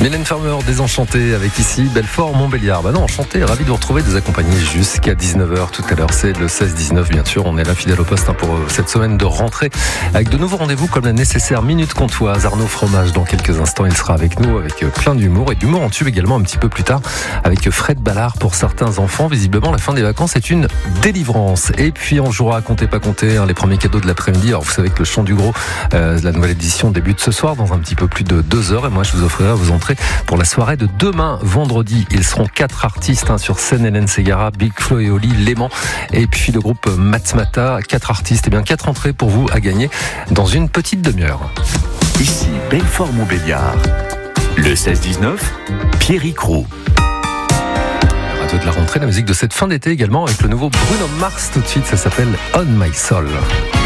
Mylène Farmer, Désenchantée, avec ici Belfort-Montbéliard. Non, enchanté, ravi de vous retrouver, de vous accompagner jusqu'à 19h tout à l'heure. C'est le 16-19, bien sûr. On est là, fidèle au poste pour cette semaine de rentrée, avec de nouveaux rendez-vous comme la nécessaire Minute Comtoise. Arnaud Fromage, dans quelques instants, il sera avec nous, avec plein d'humour, et d'humour en tube également un petit peu plus tard, avec Fred Ballard pour certains enfants. Visiblement, la fin des vacances est une délivrance. Et puis, on jouera à compter pas compter, les premiers cadeaux de l'après-midi. Alors, vous savez que le Chant du Gros, la nouvelle édition débute ce soir, dans un petit peu plus de 2 heures. Et moi, je vous offrirai à vos entrées pour la soirée de demain, vendredi. Ils seront 4 artistes sur scène: Hélène Ségara, Big Flo et Oli, Léman, et puis le groupe Matmata. 4 artistes, et bien 4 entrées pour vous à gagner dans une petite demi-heure. Ici Belfort-Montbéliard. Le 16-19, Pierrick Roux. Radio de la rentrée, la musique de cette fin d'été également, avec le nouveau Bruno Mars tout de suite. Ça s'appelle On My Soul.